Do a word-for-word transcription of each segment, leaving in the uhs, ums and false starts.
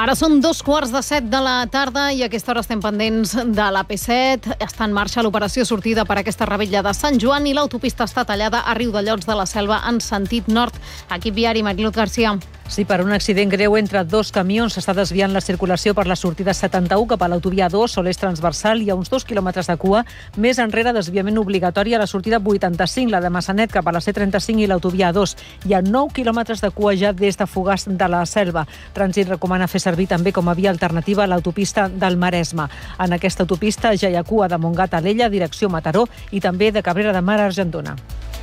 Ara són dos quarts de set de la tarda i a aquesta hora estem pendents de l'A P set. Està en marxa l'operació sortida per aquesta rebetlla de Sant Joan i l'autopista està tallada a Riudellots de la Selva en sentit nord. Equip viari, Mariluz Garcia. Sí, per un accident greu entre dos camions s'està desviant la circulació per la sortida setanta-u cap a l'autovia dos, sol és transversal, i a uns dos quilòmetres de cua. Més enrere, desviament obligatori a la sortida vuitanta-cinc, la de Massanet cap a la C trenta-cinc i l'autovia dos. Hi ha nou quilòmetres de cua ja des de Fogars de la Selva. Trànsit recomana fer servir també com a via alternativa l'autopista del Maresme. En aquesta autopista ja hi ha cua de Montgat a Alella, direcció Mataró, i també de Cabrera de Mar a Argentona.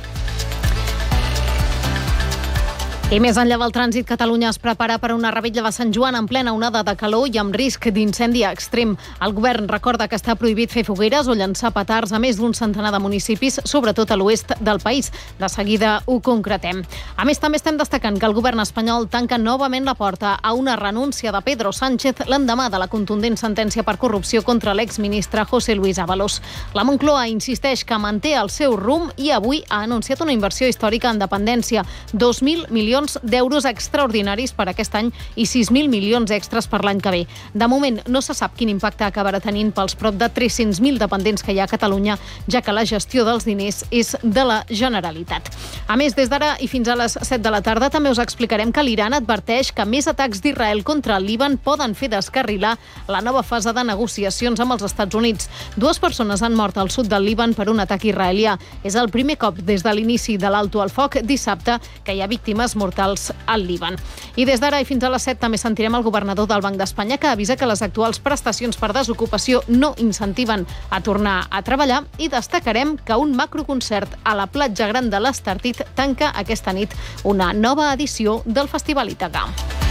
I més enllà del trànsit, Catalunya es prepara per una rebetlla de Sant Joan en plena onada de calor i amb risc d'incendi extrem. El govern recorda que està prohibit fer fogueres o llançar petards a més d'un centenar de municipis, sobretot a l'oest del país. De seguida ho concretem. A més, també estem destacant que el govern espanyol tanca novament la porta a una renúncia de Pedro Sánchez l'endemà de la contundent sentència per corrupció contra l'exministre José Luis Ábalos. La Moncloa insisteix que manté el seu rumb i avui ha anunciat una inversió històrica en dependència, dos mil milions d'euros extraordinaris per aquest any i sis mil milions extras per l'any que ve. De moment, no se sap quin impacte acabarà tenint pels prop de tres-cents mil dependents que hi ha a Catalunya, ja que la gestió dels diners és de la Generalitat. A més, des d'ara i fins a les set de la tarda també us explicarem que l'Iran adverteix que més atacs d'Israel contra el Líban poden fer descarrilar la nova fase de negociacions amb els Estats Units. Dues persones han mort al sud del Líban per un atac israelià. És el primer cop des de l'inici de l'alto al foc dissabte que hi ha víctimes mortals al Líban. I des d'ara i fins a les set també sentirem el governador del Banc d'Espanya que avisa que les actuals prestacions per desocupació no incentiven a tornar a treballar i destacarem que un macroconcert a la platja gran de l'Estartit tanca aquesta nit una nova edició del Festival Ítaca.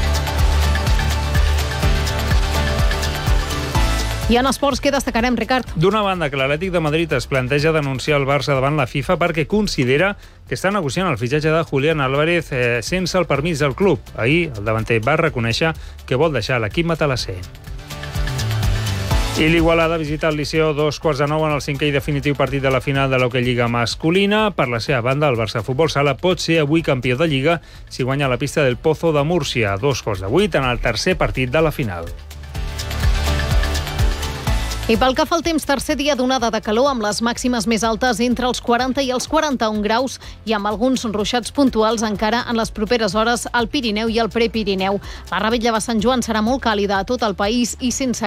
I en esports, què destacarem, Ricard? D'una banda, que l'Atlètic de Madrid es planteja denunciar el Barça davant la FIFA perquè considera que està negociant el fitxatge de Julián Álvarez eh, sense el permís del club. Ahir, el davanter va reconèixer que vol deixar l'equip matalasser. I l'Igualada visita el Liceo dos quarts de nou en el cinquè i definitiu partit de la final de l'Hockey Lliga masculina. Per la seva banda, el Barça Futbol Sala pot ser avui campió de Lliga si guanya la pista del Pozo de Múrcia, a dos quarts de vuit en el tercer partit de la final. I pel que fa al temps, tercer dia d'onada de calor amb les màximes més altes entre els quaranta i els quaranta-un graus i amb alguns ruixats puntuals encara en les properes hores al Pirineu i al Prepirineu. La rebetlla de Sant Joan serà molt càlida a tot el país i sense